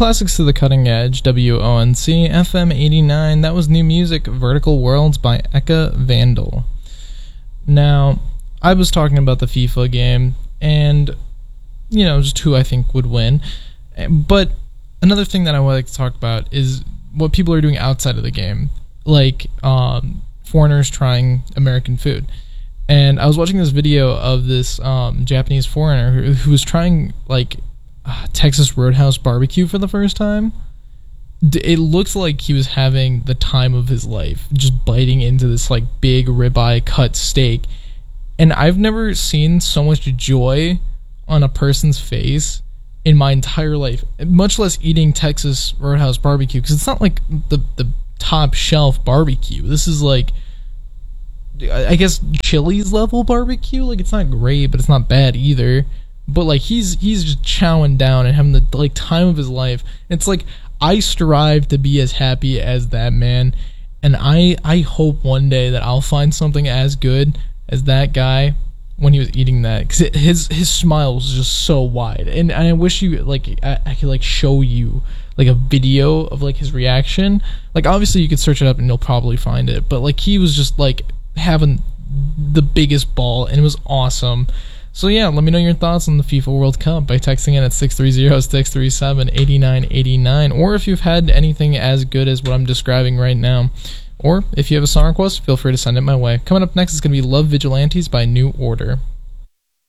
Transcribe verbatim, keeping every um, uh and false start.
Classics to the Cutting Edge, W O N C, F M eighty-nine. That was new music, Vertical Worlds by Eka Vandal. Now, I was talking about the FIFA game, and, you know, just who I think would win. But another thing that I would like to talk about is what people are doing outside of the game, like um, foreigners trying American food. And I was watching this video of this um, Japanese foreigner who, who was trying, like, uh, Texas Roadhouse barbecue for the first time. It looked like he was having the time of his life, just biting into this, like, big ribeye cut steak. And I've never seen so much joy on a person's face in my entire life, much less eating Texas Roadhouse barbecue, because it's not like the, the top shelf barbecue. This is, like, I guess Chili's level barbecue. Like, it's not great, but it's not bad either. But like he's he's just chowing down and having the like time of his life. It's like I strive to be as happy as that man, and I I hope one day that I'll find something as good as that guy when he was eating that, because his his smile was just so wide. And, and I wish you like I, I could like show you like a video of like his reaction. Like obviously you could search it up and you'll probably find it, but like he was just like having the biggest ball, and it was awesome. So yeah, let me know your thoughts on the FIFA World Cup by texting in at six three zero, six three seven, eight nine eight nine, or if you've had anything as good as what I'm describing right now, or if you have a song request, feel free to send it my way. Coming up next is going to be Love Vigilantes by New Order.